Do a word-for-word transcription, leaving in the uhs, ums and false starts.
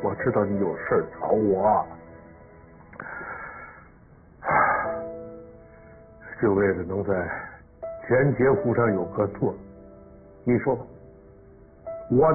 我知道你有事找我，就为了能在前节湖上有个座。你说吧，我